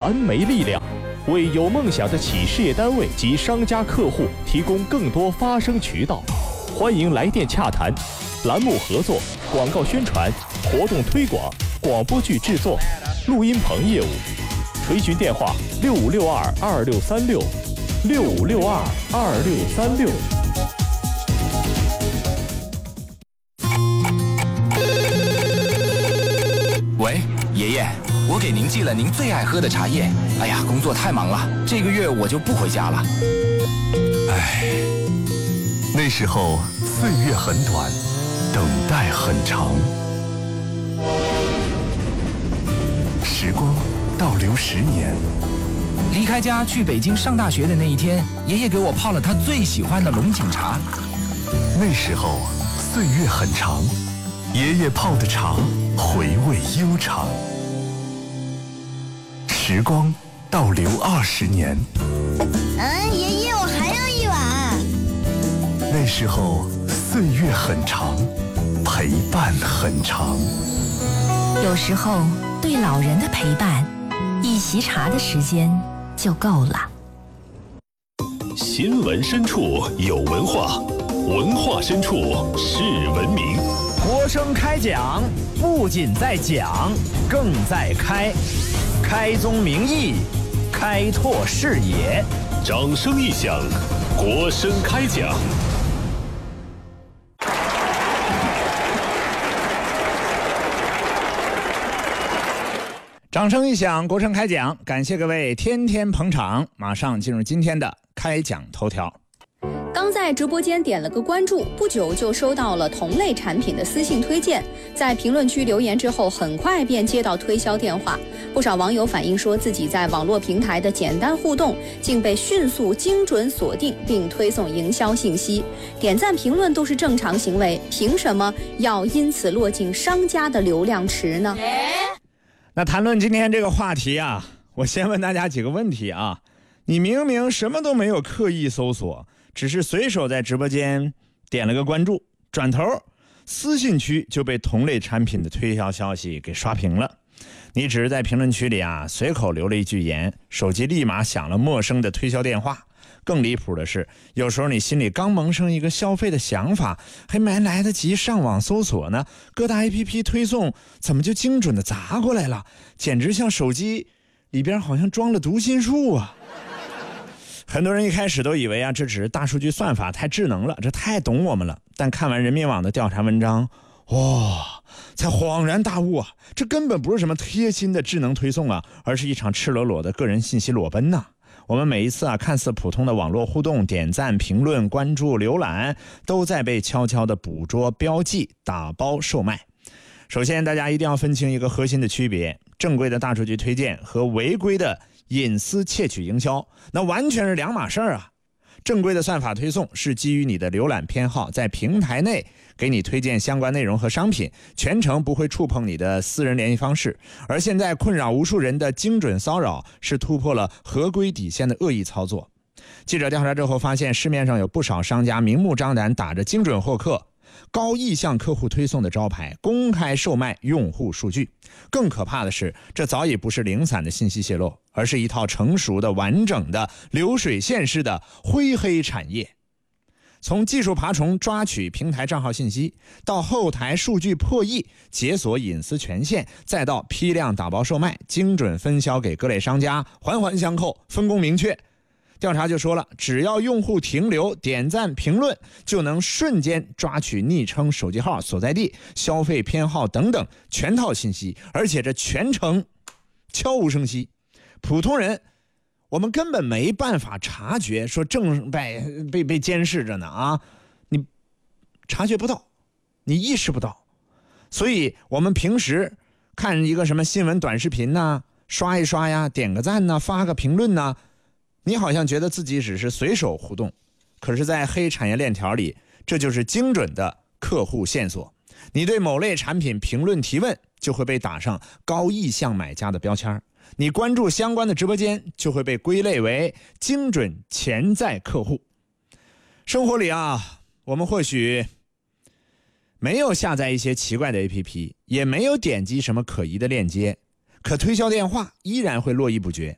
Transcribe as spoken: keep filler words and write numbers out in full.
完美力量，为有梦想的企事业单位及商家客户提供更多发声渠道。欢迎来电洽谈，栏目合作、广告宣传、活动推广、广播剧制作、录音棚业务。垂询电话：六五六二二六三六，六五六二二六三六。 喂，爷爷，我给您寄了您最爱喝的茶叶。哎呀，工作太忙了，这个月我就不回家了。 唉，那时候岁月很短，等待很长。时光倒流十年， 离开家去北京上大学的那一天，爷爷给我泡了他最喜欢的龙井茶。 那时候岁月很长，爷爷泡的茶回味悠长。时光倒流二十年， 嗯，爷爷，我还要一碗。 那时候岁月很长，陪伴很长。 有时候对老人的陪伴，一席茶的时间就够了。 新闻深处有文化，文化深处是文明。 国声开讲，不仅在讲，更在开，开宗明义，开拓视野。 掌声一响，国声开讲。 掌声一响，国声开讲，感谢各位天天捧场。马上进入今天的开讲头条。 刚在直播间点了个关注，不久就收到了同类产品的私信推荐，在评论区留言之后，很快便接到推销电话。不少网友反映说，自己在网络平台的简单互动竟被迅速精准锁定并推送营销信息，点赞评论都是正常行为，凭什么要因此落进商家的流量池呢？ 那谈论今天这个话题啊，我先问大家几个问题啊。你明明什么都没有刻意搜索，只是随手在直播间点了个关注，转头私信区就被同类产品的推销消息给刷屏了。你只是在评论区里啊随口留了一句言，手机立马响了陌生的推销电话。更离谱的是，有时候你心里刚萌生一个消费的想法，还没来得及上网搜索呢，各大 A P P 推送怎么就精准的砸过来了，简直像手机里边好像装了读心术啊。很多人一开始都以为啊，这只是大数据算法太智能了，这太懂我们了。但看完人民网的调查文章，哇，才恍然大悟啊，这根本不是什么贴心的智能推送啊，而是一场赤裸裸的个人信息裸奔呐、啊。我们每一次啊看似普通的网络互动、点赞、评论、关注、浏览，都在被悄悄的捕捉、标记、打包售卖。首先，大家一定要分清一个核心的区别：正规的大数据推荐和违规的隐私窃取营销，那完全是两码事儿啊。正规的算法推送是基于你的浏览偏好，在平台内给你推荐相关内容和商品，全程不会触碰你的私人联系方式。而现在困扰无数人的精准骚扰，是突破了合规底线的恶意操作。记者调查之后发现，市面上有不少商家明目张胆打着精准获客、高意向客户推送的招牌，公开售卖用户数据。更可怕的是，这早已不是零散的信息泄露，而是一套成熟的、完整的、流水线式的灰黑产业。从技术爬虫抓取平台账号信息，到后台数据破译解锁隐私权限，再到批量打包售卖，精准分销给各类商家，环环相扣，分工明确。调查就说了，只要用户停留、点赞、评论，就能瞬间抓取昵称、手机号、所在地、消费偏好等等全套信息，而且这全程悄无声息。普通人我们根本没办法察觉，说正被被被监视着呢啊，你察觉不到，你意识不到。所以我们平时看一个什么新闻短视频呐，刷一刷呀，点个赞呐，发个评论呐，你好像觉得自己只是随手互动，可是在黑产业链条里，这就是精准的客户线索。你对某类产品评论提问，就会被打上高意向买家的标签，你关注相关的直播间，就会被归类为精准潜在客户。生活里啊，我们或许没有下载一些奇怪的 A P P， 也没有点击什么可疑的链接，可推销电话依然会络绎不绝。